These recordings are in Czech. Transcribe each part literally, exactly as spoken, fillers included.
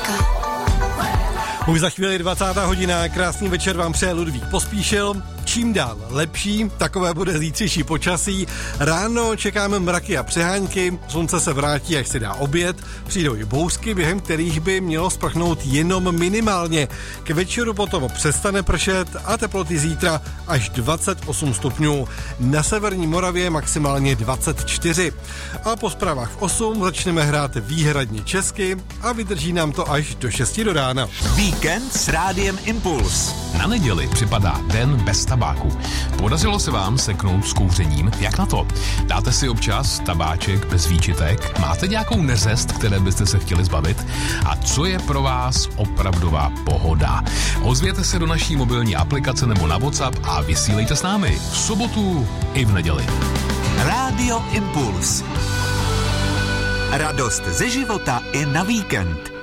Jednička. Už za chvíli dvacátá hodina, krásný večer vám přeje Ludvík Pospíšil. Čím dál lepší, takové bude zítřejší počasí. Ráno čekáme mraky a přehánky, slunce se vrátí, až se dá oběd, přijdou i bouřky, během kterých by mělo sprchnout jenom minimálně. K večeru potom přestane pršet a teploty zítra až dvacet osm stupňů. Na severní Moravě maximálně dvacet čtyři. A po zprávách v osm začneme hrát výhradně česky a vydrží nám to až do šesti do rána. Víkend s Rádiem Impuls. Na neděli připadá den bez tabáku. Podařilo se vám seknout s kouřením? Jak na to? Dáte si občas tabáček bez výčitek? Máte nějakou neřest, které byste se chtěli zbavit? A co je pro vás opravdová pohoda? Ozvěte se do naší mobilní aplikace nebo na WhatsApp a vysílejte s námi v sobotu i v neděli. Rádio Impuls. Radost ze života i na víkend.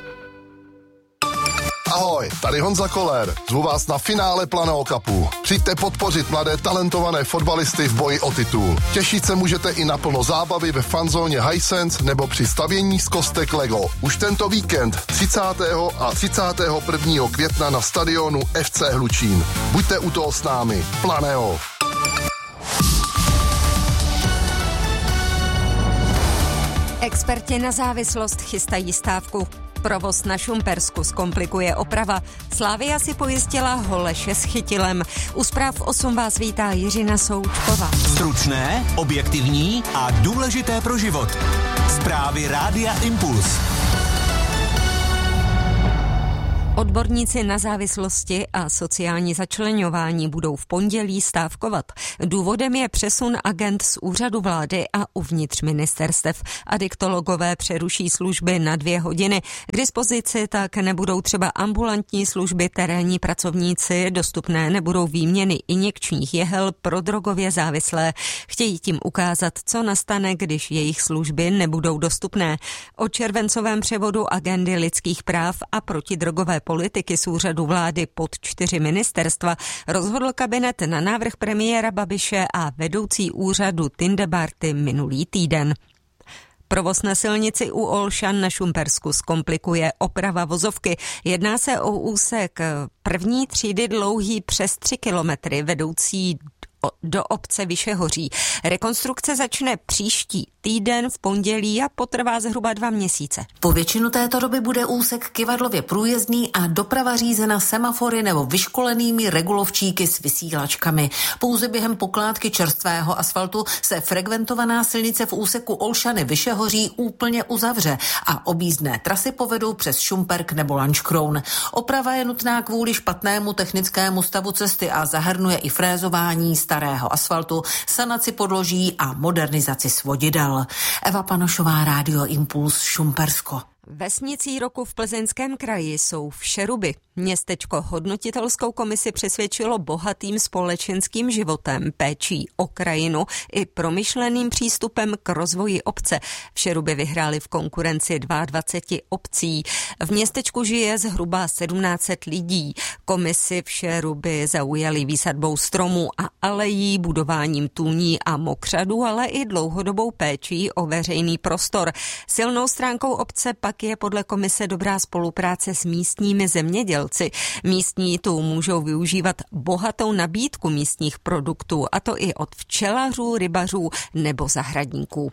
Ahoj, tady Honza Koller. Zvu vás na finále Planého Cupu. Přijďte podpořit mladé talentované fotbalisty v boji o titul. Těšit se můžete i na plno zábavy ve fanzóně Hisense nebo při stavění z kostek Lego. Už tento víkend třicátého a třicátého prvního května na stadionu F C Hlučín. Buďte u toho s námi. Planého. Experti na závislost chystají stávku. Provoz na Šumpersku zkomplikuje oprava. Slavia si pojistila Holeše s chytilem. U zpráv osm vás vítá Jiřina Součková. Stručné, objektivní a důležité pro život. Zprávy Rádia Impuls. Odborníci na závislosti a sociální začleňování budou v pondělí stávkovat. Důvodem je přesun agent z úřadu vlády a uvnitř ministerstev. Adiktologové přeruší služby na dvě hodiny. K dispozici tak nebudou třeba ambulantní služby, terénní pracovníci, dostupné nebudou výměny injekčních jehel pro drogově závislé. Chtějí tím ukázat, co nastane, když jejich služby nebudou dostupné. O červencovém převodu agendy lidských práv a protidrogové politiky z úřadu vlády pod čtyři ministerstva rozhodl kabinet na návrh premiéra Babiše a vedoucí úřadu Tindebarty minulý týden. Provoz na silnici u Olšan na Šumpersku zkomplikuje oprava vozovky. Jedná se o úsek první třídy dlouhý přes tři kilometry vedoucí do obce Vyšehoří. Rekonstrukce začne příští týden v pondělí a potrvá zhruba dva měsíce. Po většinu této doby bude úsek Kyvadlově průjezdný a doprava řízena semafory nebo vyškolenými regulovčíky s vysílačkami. Pouze během pokládky čerstvého asfaltu se frekventovaná silnice v úseku Olšany Vyšehoří úplně uzavře a objízdné trasy povedou přes Šumperk nebo Lanškroun. Oprava je nutná kvůli špatnému technickému stavu cesty a zahrnuje i frézování starého asfaltu, sanaci podloží a modernizaci svodidel. Eva Panošová, Rádio Impuls, Šumpersko. Vesnicí roku v Plzeňském kraji jsou Všeruby. Městečko hodnotitelskou komisi přesvědčilo bohatým společenským životem, péčí o krajinu i promyšleným přístupem k rozvoji obce. Všeruby vyhrály v konkurenci dvacet dva obcí. V městečku žije zhruba sedmnáct set lidí. Komisi Všeruby zaujaly výsadbou stromů a alejí, budováním tůní a mokřadů, ale i dlouhodobou péčí o veřejný prostor. Silnou stránkou obce pak je podle komise dobrá spolupráce s místními zemědělci. Místní tu můžou využívat bohatou nabídku místních produktů, a to i od včelařů, rybařů nebo zahradníků.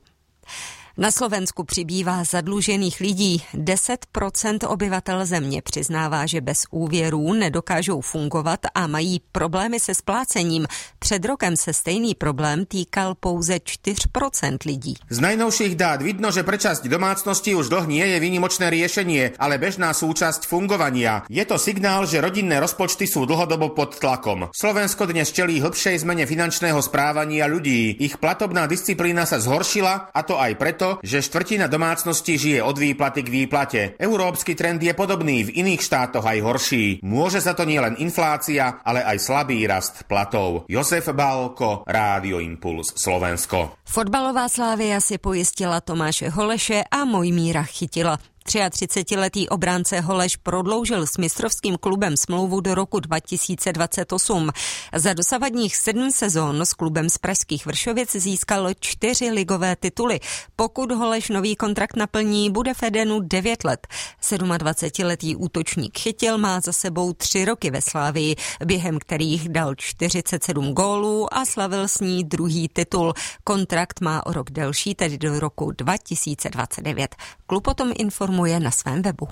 Na Slovensku přibývá zadlužených lidí. deset procent obyvatel země přiznává, že bez úvěrů nedokážou fungovat a mají problémy se splácením. Před rokem se stejný problém týkal pouze čtyři procenta lidí. Z najnovších dát vidno, že pre časť domácností už dlh nie je výnimočné riešenie, ale bežná súčasť fungovania. Je to signál, že rodinné rozpočty sú dlhodobo pod tlakom. Slovensko dnes čelí hlbšej zmene finančného správania ľudí. Ich platobná disciplína sa zhoršila, a to aj preto, že štvrtina domácností žije od výplaty k výplate. Európsky trend je podobný, v iných štátoch aj horší. Môže za to nielen inflácia, ale aj slabý rast platov. Josef Bálko, Rádio Impuls, Slovensko. Fotbalová Slavia si pojistila Tomáše Holeše a Mojmíra Chytila. třiatřicetiletý obránce Holeš prodloužil s mistrovským klubem smlouvu do roku dva tisíce dvacet osm. Za dosavadních sedm sezón s klubem z pražských Vršovic získal čtyři ligové tituly. Pokud Holeš nový kontrakt naplní, bude v Edenu devět let. sedmadvacetiletý útočník Chytil má za sebou tři roky ve Slávii, během kterých dal čtyřicet sedm gólů a slavil s ní druhý titul. Kontrakt má o rok delší, tedy do roku dva tisíce dvacet devět. Klub o tom informuje na svém webu.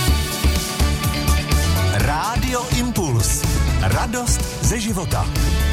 Rádio Impuls. Radost ze života.